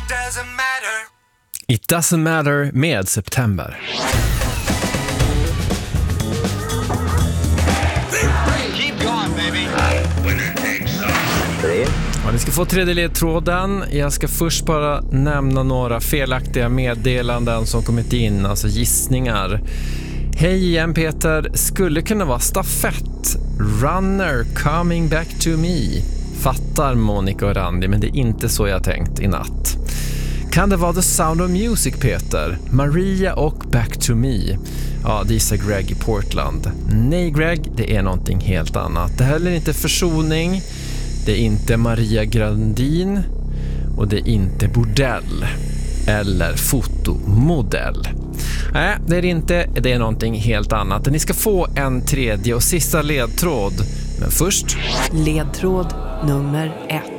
It doesn't matter med September. Keep going, baby. Ja, ni ska få tredje ledtråden. Jag ska först bara nämna några felaktiga meddelanden som kommit in, alltså gissningar. Hej igen Peter, skulle kunna vara stafett. Runner coming back to me. Fattar Monica och Randy, men det är inte så jag tänkt i natt. Kan det vara The Sound of Music, Peter? Maria och Back to Me. Ja, det är Greg i Portland. Nej Greg, det är någonting helt annat. Det här är inte försoning. Det är inte Maria Grandin. Och det är inte bordell. Eller fotomodell. Nej, det är det inte. Det är någonting helt annat. Ni ska få en tredje och sista ledtråd. Men först... Ledtråd nummer 1.